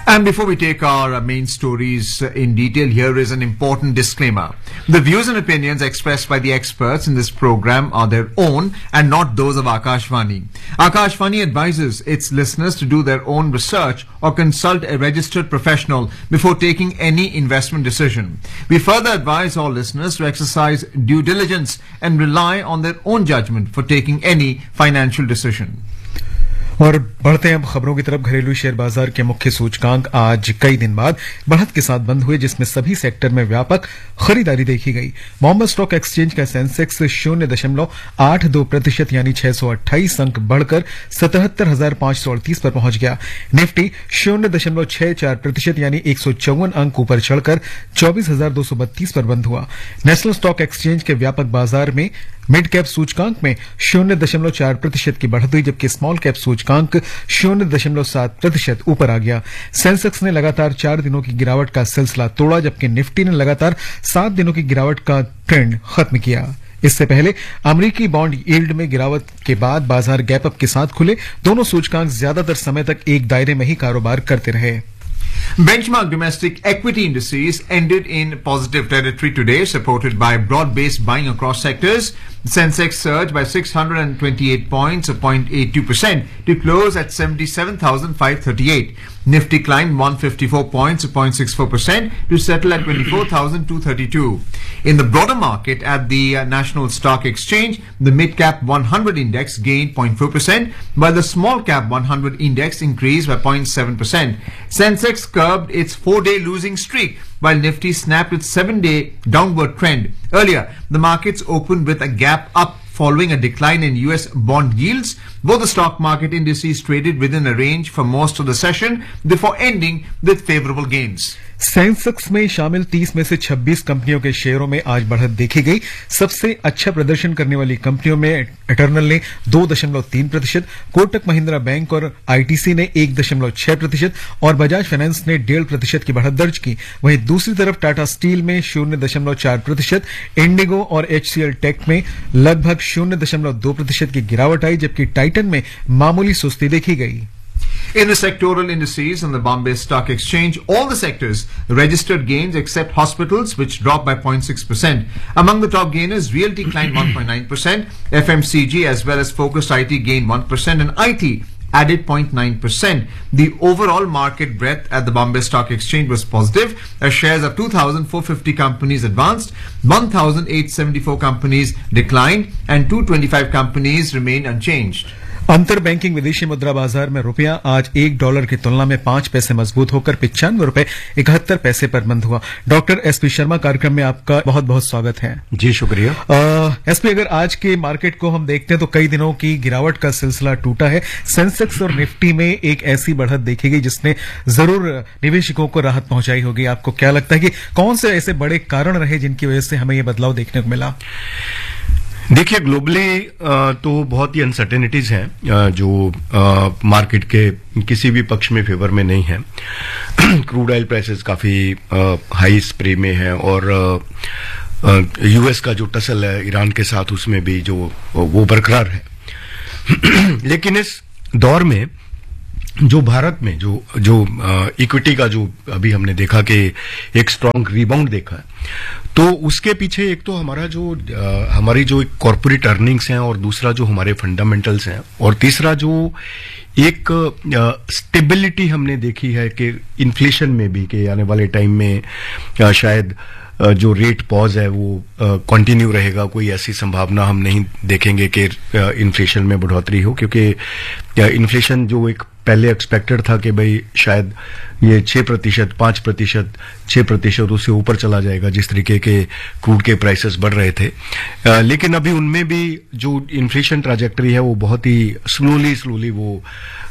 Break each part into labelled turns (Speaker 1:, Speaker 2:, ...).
Speaker 1: And before we take our main stories in detail, here is an important disclaimer. The views and opinions expressed by the experts in this program are their own and not those of Akashvani. Akashvani advises its listeners to do their own research or consult a registered professional before taking any investment decision. We further advise all listeners to exercise due diligence and rely on their own judgment for taking any financial decision.
Speaker 2: और बढ़ते हैं अब खबरों की तरफ। घरेलू share बाजार के मुख्य सूचकांक आज कई दिन बाद बढ़त के साथ बंद हुए, जिसमें सभी सेक्टर में व्यापक खरीदारी देखी गई। बॉम्बे स्टॉक एक्सचेंज का सेंसेक्स 0.82% यानी 628 अंक बढ़कर 77,538 पर पहुंच गया। निफ्टी 0.64% यानी 154 अंक ऊपर चढ़कर 24,232 पर बंद हुआ। नेशनल स्टॉक एक्सचेंज के व्यापक बाजार में मिड कैप सूचकांक में 0.4% की बढ़त हुई, जबकि स्मॉल कैप सूचकांक 0.7% ऊपर आ गया। सेंसेक्स ने लगातार 4 दिनों की गिरावट का सिलसिला तोड़ा, जबकि निफ्टी ने लगातार 7 दिनों की गिरावट का ट्रेंड खत्म किया। इससे पहले अमेरिकी बॉन्ड यील्ड में गिरावट के बाद बाजार गैप अप के साथ खुले। दोनों सूचकांक ज्यादातर समय तक एक दायरे में ही कारोबार करते रहे।
Speaker 1: Benchmark domestic equity indices ended in positive territory today, supported by broad-based buying across sectors. The Sensex surged by 628 points, or 0.82%, to close at 77,538. Nifty climbed 154 points, or 0.64%, to settle at 24,232. In the broader market at the National Stock Exchange, the mid-cap 100 index gained 0.4%, while the small-cap 100 index increased by 0.7%. Sensex curbed its 4-day losing streak, while Nifty snapped its 7-day downward trend. Earlier, the markets opened with a gap up following a decline in US bond yields. Both the stock market indices traded within a range for most of the session before ending with favorable gains.
Speaker 2: Sensex में शामिल 30 में से 26 कंपनियों के शेयरों में आज बढ़त देखी गई। सबसे अच्छा प्रदर्शन करने वाली कंपनियों में एटर्नल ने 2.3%, कोटक महिंद्रा बैंक और आईटीसी ने 1.6% और बजाज फाइनेंस ने 1.5% की बढ़त दर्ज की। वहीं दूसरी तरफ टाटा स्टील में 0.4%, इंडिगो और एचसीएल टेक में लगभग 0.2% की गिरावट आई, जबकि टाइटन में मामूली सुस्ती देखी गई।
Speaker 1: In the sectoral indices on the Bombay Stock Exchange, all the sectors registered gains except hospitals, which dropped by 0.6%. Among the top gainers, realty climbed 1.9%, FMCG as well as focused IT gained 1%, and IT added 0.9%. The overall market breadth at the Bombay Stock Exchange was positive, as shares of 2,450 companies advanced, 1,874 companies declined, and 225 companies remained unchanged.
Speaker 2: अंतर banking विदेशी मुद्रा बाजार में रुपया आज $1 की तुलना में 5 पैसे मजबूत होकर 95 रुपए 71 पैसे पर बंद हुआ। डॉक्टर एसपी शर्मा, कार्यक्रम में आपका बहुत बहुत स्वागत है।
Speaker 3: जी शुक्रिया।
Speaker 2: एसपी, अगर आज के मार्केट को हम देखते हैं तो कई दिनों की गिरावट का सिलसिला टूटा है। सेंसेक्स और निफ्टी में एक ऐसी बढ़त देखी गई जिसने जरूर निवेशकों को राहत पहुंचाई होगी। आपको क्या लगता है कि कौन से ऐसे बड़े कारण रहे जिनकी वजह से हमें यह बदलाव देखने को मिला?
Speaker 3: देखिए, ग्लोबली तो बहुत ही अनसर्टेनिटीज हैं जो मार्केट के किसी भी पक्ष में फेवर में नहीं है। क्रूड ऑयल प्राइसेस काफी हाई स्प्रे में है और यूएस का जो टसल है ईरान के साथ, उसमें भी जो वो बरकरार है। लेकिन इस दौर में जो भारत में जो इक्विटी का जो अभी हमने देखा कि एक स्ट्रांग रिबाउंड देखा है, तो उसके पीछे एक तो हमारी जो कॉर्पोरेट अर्निंग्स हैं, और दूसरा जो हमारे फंडामेंटल्स हैं, और तीसरा जो एक स्टेबिलिटी हमने देखी है कि इन्फ्लेशन में भी, कि आने वाले टाइम में शायद जो रेट पॉज है वो कंटिन्यू रहेगा। कोई ऐसी संभावना हम नहीं देखेंगे कि इन्फ्लेशन में बढ़ोतरी हो, क्योंकि इन्फ्लेशन जो एक पहले एक्सपेक्टेड था कि भाई शायद ये 6%, 5%, 6% उससे ऊपर चला जाएगा, जिस तरीके के क्रूड के प्राइसेस बढ़ रहे थे। लेकिन अभी उनमें भी जो इन्फ्लेशन ट्रैजेक्टरी है वो बहुत ही स्लोली वो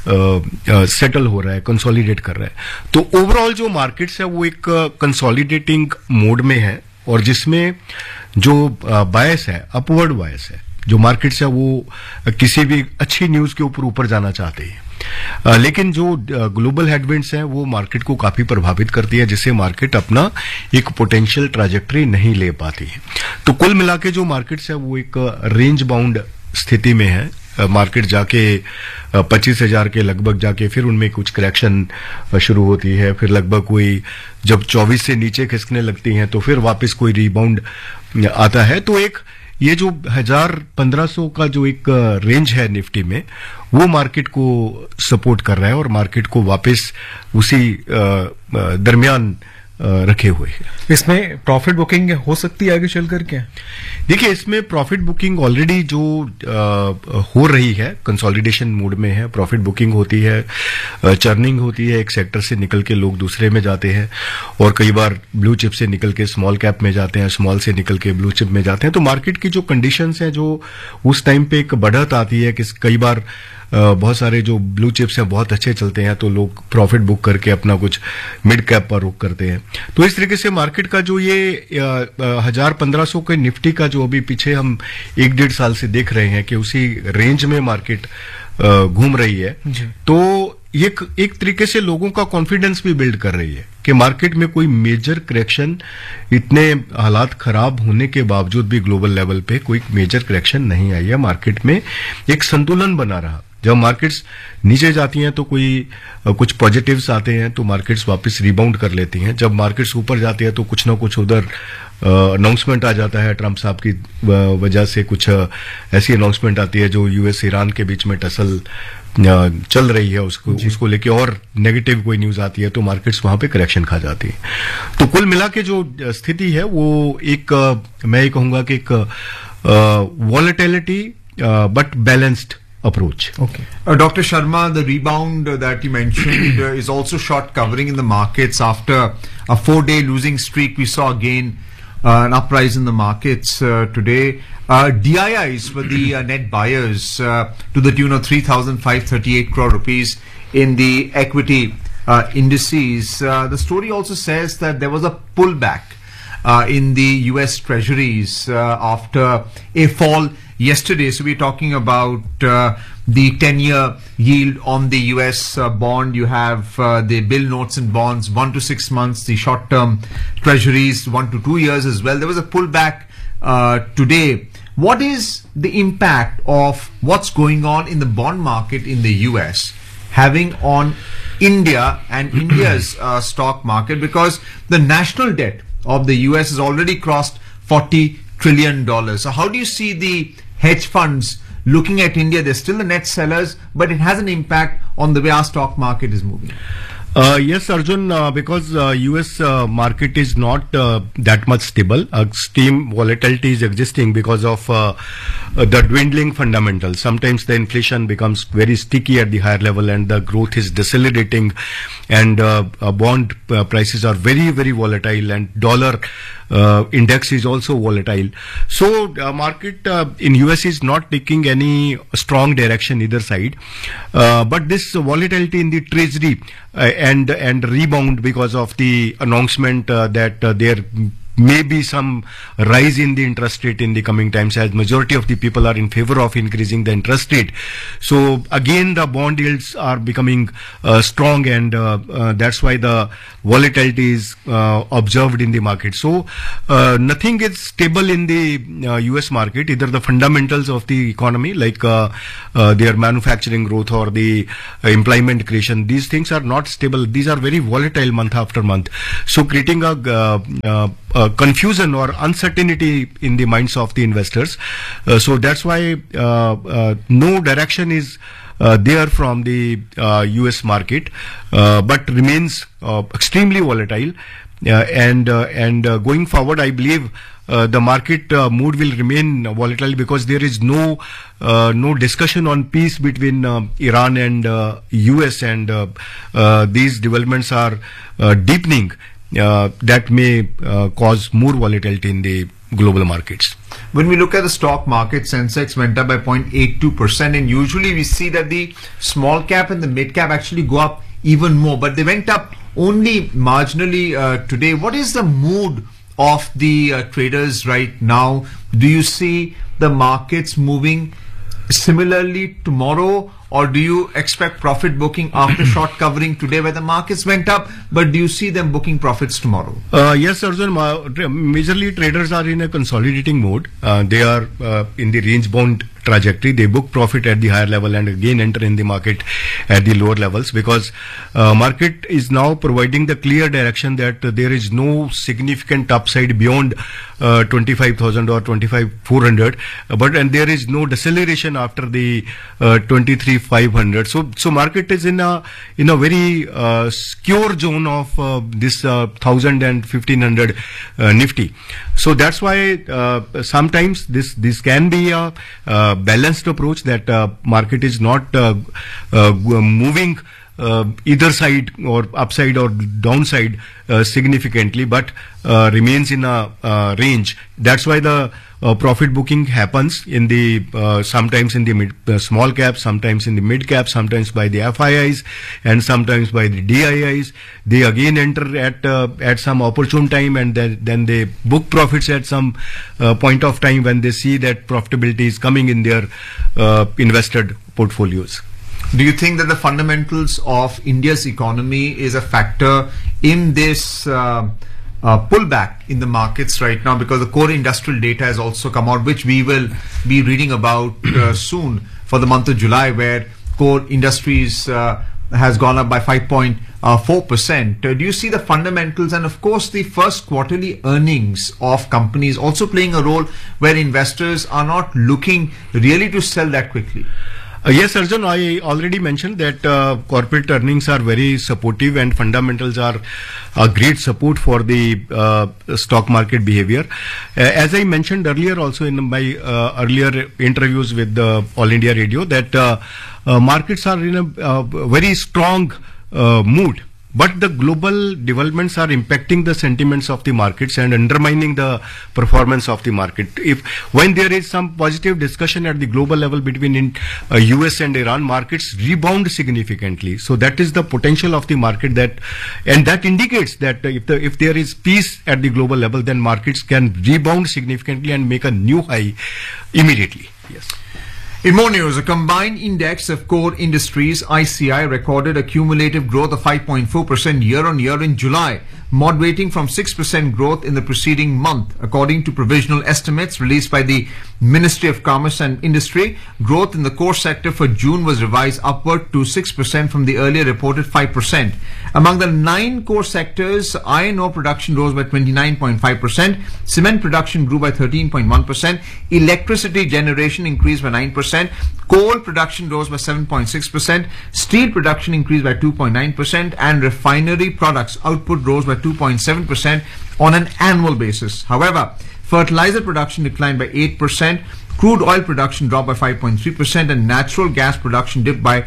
Speaker 3: सेटल हो रहा है, कंसोलिडेट कर रहा है। तो ओवरऑल जो मार्केट्स है वो एक कंसोलिडेटिंग मोड में है, और जिसमें जो बायस है, अपवर्ड बायस है, जो मार्केट्स है वो किसी भी अच्छी न्यूज के ऊपर जाना चाहते हैं। लेकिन जो ग्लोबल हेडविंड्स हैं वो मार्केट को काफी प्रभावित करती है, जिससे मार्केट अपना एक पोटेंशियल ट्रैजेक्टरी नहीं ले पाती है। तो कुल मिला के जो मार्केट्स है वो एक रेंज बाउंड स्थिति में है, मार्केट जाके 25,000 के लगभग जाके फिर उनमें कुछ करेक्शन शुरू होती है, फिर लगभग कोई जब 24 से नीचे खिसकने लगती हैं तो फिर वापस कोई रिबाउंड आता है। तो एक ये जो 1,000-1,500 का जो एक रेंज है निफ्टी में, वो मार्केट को सपोर्ट कर रहा है और मार्केट को वापस उसी दरमियान रखे हुए हैं।
Speaker 2: इसमें प्रॉफिट बुकिंग हो सकती है आगे चलकर क्या?
Speaker 3: देखिए, इसमें प्रॉफिट बुकिंग ऑलरेडी जो हो रही है, कंसोलिडेशन मोड में है, प्रॉफिट बुकिंग होती है, चर्निंग होती है, एक सेक्टर से निकल के लोग दूसरे में जाते हैं और कई बार ब्लू चिप से निकल के स्मॉल कैप में जाते हैं, स्मॉल से निकल के ब्लू चिप में जाते हैं। तो मार्केट की जो कंडीशंस हैं, जो उस टाइम पे एक बढ़त आती है कि कई बार बहुत सारे जो ब्लू चिप्स हैं बहुत अच्छे चलते हैं तो लोग प्रॉफिट बुक करके अपना कुछ मिड कैप पर रुक करते हैं। तो इस तरीके से मार्केट का जो ये 1,000-1,500 के निफ्टी का जो अभी पीछे हम 1-1.5 साल से देख रहे हैं कि उसी रेंज में मार्केट घूम रही है, तो ये एक तरीके से लोगों का कॉन्फिडेंस भी बिल्ड कर रही है कि मार्केट में कोई मेजर करेक्शन, इतने हालात खराब होने के बावजूद भी ग्लोबल लेवल पे कोई मेजर करेक्शन नहीं आई है। मार्केट में एक संतुलन बना रहा। जब मार्केट्स नीचे जाती हैं तो कुछ पॉजिटिव्स आते हैं तो मार्केट्स वापस रिबाउंड कर लेती हैं। जब मार्केट्स ऊपर जाती है तो कुछ ना कुछ उधर अनाउंसमेंट आ जाता है, ट्रंप साहब की वजह से कुछ ऐसी अनाउंसमेंट आती है जो यूएस ईरान के बीच में टसल चल रही है, उसको लेके और नेगेटिव कोई न्यूज आती है तो मार्केट्स वहां पे करेक्शन खा जाती है। तो कुल मिला के जो स्थिति है वो एक मैं ये कहूंगा कि एक volatility but balanced approach.
Speaker 1: Okay. Dr. Sharma, the rebound that you mentioned is also short covering in the markets after a 4-day losing streak. We saw again an uprise in the markets today. DIIs were the net buyers to the tune of 3,538 crore rupees in the equity indices. The story also says that there was a pullback in the US treasuries after a fall yesterday. So we're talking about the 10-year yield on the US bond. You have the bill notes and bonds 1 to 6 months, the short-term treasuries 1 to 2 years as well. There was a pullback today. What is the impact of what's going on in the bond market in the US having on India and India's stock market? Because the national debt of the US has already crossed $40 trillion. So how do you see the hedge funds looking at India? They're still the net sellers, but it has an impact on the way our stock market is moving.
Speaker 3: Yes, Arjun, because US market is not that much stable. Extreme volatility is existing because of the dwindling fundamentals. Sometimes the inflation becomes very sticky at the higher level and the growth is decelerating, and bond prices are very, very volatile, and dollar index is also volatile. So market in US is not taking any strong direction either side, but this volatility in the treasury and rebound because of the announcement that there may be some rise in the interest rate in the coming times, as majority of the people are in favor of increasing the interest rate. So again the bond yields are becoming strong, and that's why the volatility is observed in the market. So nothing is stable in the US market, either the fundamentals of the economy like their manufacturing growth or the employment creation. These things are not stable. These are very volatile month after month, so creating a confusion or uncertainty in the minds of the investors. So that's why no direction is there from the US market, but remains extremely volatile. And going forward, I believe the market mood will remain volatile because there is no discussion on peace between Iran and US, and these developments are deepening. That may cause more volatility in the global markets.
Speaker 1: When we look at the stock market, Sensex went up by 0.82%, and usually we see that the small cap and the mid cap actually go up even more, but they went up only marginally today. What is the mood of the traders right now? Do you see the markets moving similarly tomorrow, or do you expect profit booking after short covering today where the markets went up, but do you see them booking profits tomorrow?
Speaker 3: Yes, Arjun, majorly traders are in a consolidating mode. They are in the range bound trajectory. They book profit at the higher level and again enter in the market at the lower levels, because market is now providing the clear direction that there is no significant upside beyond 25,000 or 25,400, and there is no deceleration after the 23,500. So market is in a very secure zone of this 1,000 and 1,500 Nifty. So that's why sometimes this can be a balanced approach, that market is not moving either side or upside or downside significantly, but remains in a range. That's why the profit booking happens in the sometimes in the small cap, sometimes in the mid cap, sometimes by the FIIs, and sometimes by the DIIs. They again enter at some opportune time, and then they book profits at some point of time when they see that profitability is coming in their invested portfolios.
Speaker 1: Do you think that the fundamentals of India's economy is a factor in this pullback in the markets right now? Because the core industrial data has also come out, which we will be reading about soon for the month of July, where core industries has gone up by 5.4%. Do you see the fundamentals and, of course, the first quarterly earnings of companies also playing a role where investors are not looking really to sell that quickly?
Speaker 3: Yes, Arjun, I already mentioned that corporate earnings are very supportive and fundamentals are a great support for the stock market behavior. As I mentioned earlier also in my earlier interviews with All India Radio, that markets are in a very strong mood. But the global developments are impacting the sentiments of the markets and undermining the performance of the market. When there is some positive discussion at the global level between US and Iran, markets rebound significantly. So that is the potential of the market, and that indicates that if there is peace at the global level, then markets can rebound significantly and make a new high immediately. Yes.
Speaker 1: In more news, a combined index of core industries, ICI, recorded a cumulative growth of 5.4% year-on-year in July, moderating from 6% growth in the preceding month. According to provisional estimates released by the Ministry of Commerce and Industry, growth in the core sector for June was revised upward to 6% from the earlier reported 5%. Among the 9 core sectors, iron ore production rose by 29.5%, cement production grew by 13.1%, electricity generation increased by 9%, coal production rose by 7.6%, steel production increased by 2.9%, and refinery products output rose by 2.7% on an annual basis. However, fertilizer production declined by 8%, crude oil production dropped by 5.3%, and natural gas production dipped by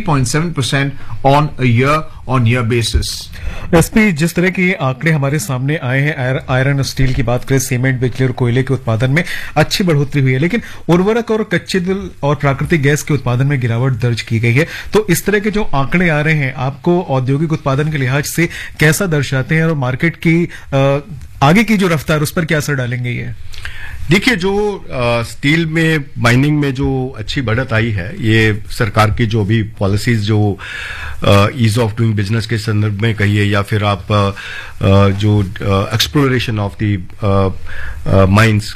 Speaker 1: 3.7% on a year-on-year basis.
Speaker 2: SP, जिस तरह के आंकड़े हमारे सामने आए हैं, iron और steel की बात करें, सीमेंट, बिजली और कोयले के उत्पादन में अच्छी बढ़ोतरी हुई है, लेकिन उर्वरक और कच्चे तेल और प्राकृतिक गैस के उत्पादन में गिरावट दर्ज की गई है। तो इस तरह के जो आंकड़े आ रहे हैं, आपको औद्योगिक उत्पादन के लिहाज से कैसा दर्शाते हैं और मार्केट की आगे की जो रफ्तार, उस पर क्या असर डालेंगे ये?
Speaker 3: देखिए, जो स्टील में, माइनिंग में जो अच्छी बढ़त आई है, ये सरकार की जो भी पॉलिसीज, जो ईज ऑफ डूइंग बिजनेस के संदर्भ में कहिए, या फिर आप जो exploration of the mines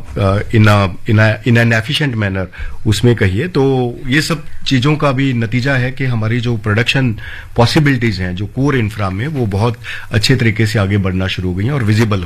Speaker 3: in an efficient manner, उसमें कहिए, तो ये सब चीजों का भी नतीजा है कि हमारी जो प्रोडक्शन पॉसिबिलिटीज हैं, जो कोर इंफ्रा में, वो बहुत अच्छे तरीके से आगे बढ़ना शुरू हो गई हैं और विजिबल